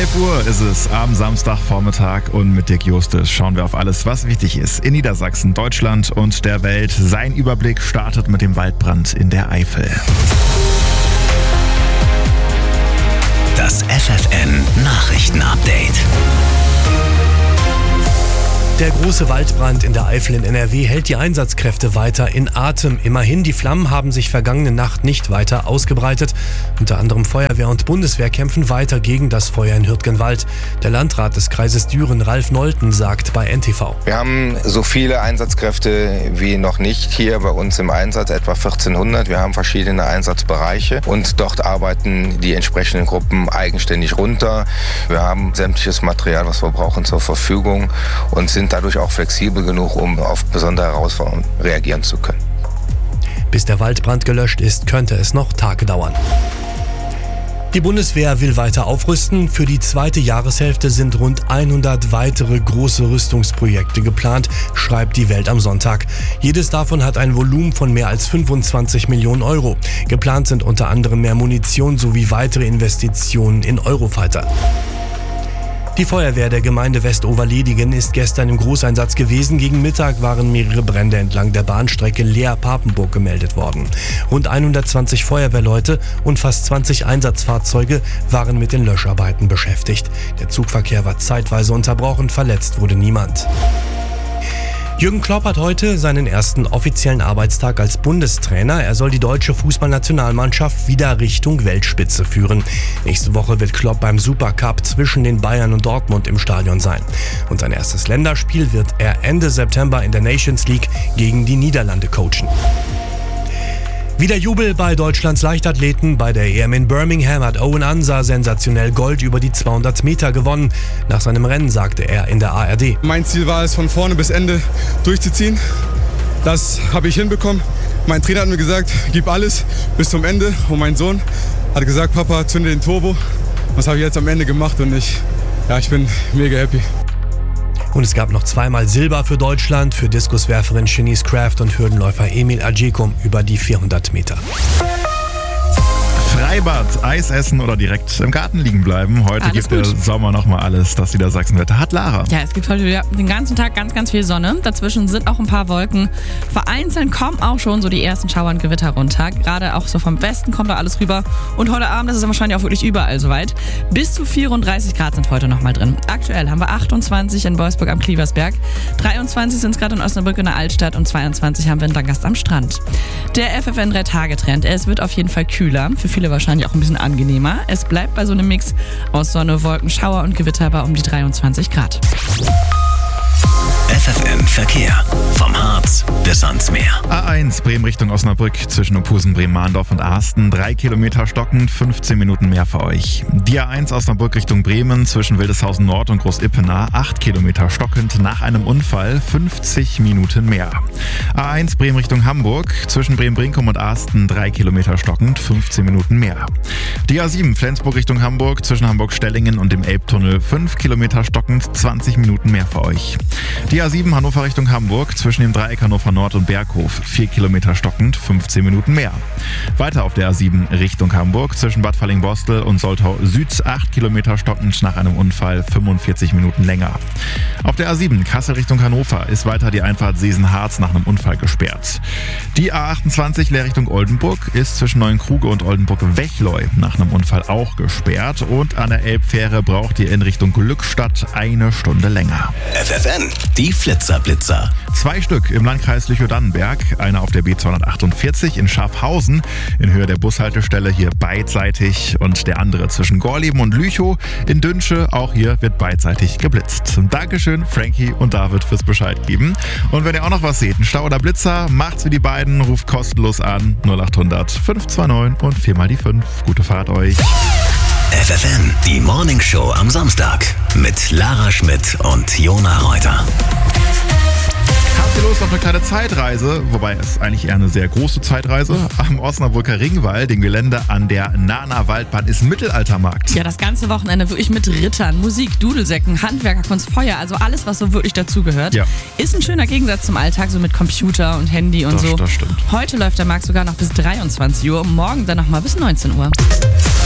11 Uhr ist es am Samstagvormittag und mit Dirk Justus schauen wir auf alles, was wichtig ist in Niedersachsen, Deutschland und der Welt. Sein Überblick startet mit dem Waldbrand in der Eifel. Das FFN-Nachrichten-Update. Der große Waldbrand in der Eifel in NRW hält die Einsatzkräfte weiter in Atem. Immerhin, die Flammen haben sich vergangene Nacht nicht weiter ausgebreitet. Unter anderem Feuerwehr und Bundeswehr kämpfen weiter gegen das Feuer in Hürtgenwald. Der Landrat des Kreises Düren, Ralf Nolten, sagt bei NTV: Wir haben so viele Einsatzkräfte wie noch nicht hier bei uns im Einsatz, etwa 1400. Wir haben verschiedene Einsatzbereiche und dort arbeiten die entsprechenden Gruppen eigenständig runter. Wir haben sämtliches Material, was wir brauchen, zur Verfügung und sind dadurch auch flexibel genug, um auf besondere Herausforderungen reagieren zu können. Bis der Waldbrand gelöscht ist, könnte es noch Tage dauern. Die Bundeswehr will weiter aufrüsten. Für die zweite Jahreshälfte sind rund 100 weitere große Rüstungsprojekte geplant, schreibt die Welt am Sonntag. Jedes davon hat ein Volumen von mehr als 25 Millionen Euro. Geplant sind unter anderem mehr Munition sowie weitere Investitionen in Eurofighter. Die Feuerwehr der Gemeinde Westoverledigen ist gestern im Großeinsatz gewesen. Gegen Mittag waren mehrere Brände entlang der Bahnstrecke Leer-Papenburg gemeldet worden. Rund 120 Feuerwehrleute und fast 20 Einsatzfahrzeuge waren mit den Löscharbeiten beschäftigt. Der Zugverkehr war zeitweise unterbrochen, verletzt wurde niemand. Jürgen Klopp hat heute seinen ersten offiziellen Arbeitstag als Bundestrainer. Er soll die deutsche Fußballnationalmannschaft wieder Richtung Weltspitze führen. Nächste Woche wird Klopp beim Supercup zwischen den Bayern und Dortmund im Stadion sein. Und sein erstes Länderspiel wird er Ende September in der Nations League gegen die Niederlande coachen. Wieder Jubel bei Deutschlands Leichtathleten. Bei der EM in Birmingham hat Owen Ansa sensationell Gold über die 200 Meter gewonnen. Nach seinem Rennen sagte er in der ARD: Mein Ziel war es, von vorne bis Ende durchzuziehen. Das habe ich hinbekommen. Mein Trainer hat mir gesagt, gib alles bis zum Ende. Und mein Sohn hat gesagt, Papa, zünde den Turbo. Das habe ich jetzt am Ende gemacht und ich bin mega happy. Und es gab noch zweimal Silber für Deutschland, für Diskuswerferin Shanice Kraft und Hürdenläufer Emil Ajekum über die 400 Meter. Freibad, Eis essen oder direkt im Garten liegen bleiben. Heute gibt der Sommer nochmal alles, das Niedersachsenwetter hat. Lara. Ja, es gibt heute wieder den ganzen Tag ganz, ganz viel Sonne. Dazwischen sind auch ein paar Wolken. Vereinzelt kommen auch schon so die ersten Schauer und Gewitter runter. Gerade auch so vom Westen kommt da alles rüber. Und heute Abend ist es wahrscheinlich auch wirklich überall soweit. Bis zu 34 Grad sind heute nochmal drin. Aktuell haben wir 28 in Wolfsburg am Klieversberg, 23 sind es gerade in Osnabrück in der Altstadt und 22 haben wir in Langast am Strand. Der FFN 3-Tage-Trend, es wird auf jeden Fall kühler. Für viele wahrscheinlich auch ein bisschen angenehmer. Es bleibt bei so einem Mix aus Sonne, Wolken, Schauer und Gewitter bei um die 23 Grad. FFN Verkehr. Vom Harz bis ans Meer. A1 Bremen Richtung Osnabrück zwischen Opusen, Bremen-Mahndorf und Arsten. 3 Kilometer stockend, 15 Minuten mehr für euch. Die A1 Osnabrück Richtung Bremen zwischen Wildeshausen Nord und Groß-Ippenaar. 8 Kilometer stockend, nach einem Unfall 50 Minuten mehr. A1 Bremen Richtung Hamburg zwischen Bremen-Brinkum und Arsten. 3 Kilometer stockend, 15 Minuten mehr. Die A7 Flensburg Richtung Hamburg zwischen Hamburg-Stellingen und dem Elbtunnel. 5 Kilometer stockend, 20 Minuten mehr für euch. Die A7 Hannover Richtung Hamburg zwischen dem Dreieck Hannover Nord und Berghof. 4 Kilometer stockend, 15 Minuten mehr. Weiter auf der A7 Richtung Hamburg zwischen Bad Falling-Bostel und Soltau Süd. 8 Kilometer stockend, nach einem Unfall 45 Minuten länger. Auf der A7 Kassel Richtung Hannover ist weiter die Einfahrt Seesen-Harz nach einem Unfall gesperrt. Die A28 Leer Richtung Oldenburg ist zwischen Neuenkruge und Oldenburg-Wechleu nach einem Unfall auch gesperrt. Und an der Elbfähre braucht ihr in Richtung Glückstadt 1 Stunde länger. FFN, die Flitzer-Blitzer. 2 Stück im Landkreis Lüchow-Dannenberg, einer auf der B248 in Schafhausen in Höhe der Bushaltestelle hier beidseitig und der andere zwischen Gorleben und Lüchow in Dünsche, auch hier wird beidseitig geblitzt. Dankeschön Frankie und David fürs Bescheid geben. Und wenn ihr auch noch was seht, ein Stau oder Blitzer, macht's wie die beiden, ruft kostenlos an 0800 529 und 4 mal die 5. Gute Fahrt euch. FFN, die Morning Show am Samstag mit Lara Schmidt und Jona Reuter. Habt ihr Lust auf eine kleine Zeitreise, wobei es eigentlich eher eine sehr große Zeitreise, am Osnabrücker Ringwall, dem Gelände an der Nahner Waldbahn, ist Mittelaltermarkt. Ja, das ganze Wochenende wirklich mit Rittern, Musik, Dudelsäcken, Handwerkerkunst, Feuer, also alles, was so wirklich dazugehört. Ja. Ist ein schöner Gegensatz zum Alltag, so mit Computer und Handy und so. Das stimmt. Heute läuft der Markt sogar noch bis 23 Uhr, morgen dann nochmal bis 19 Uhr.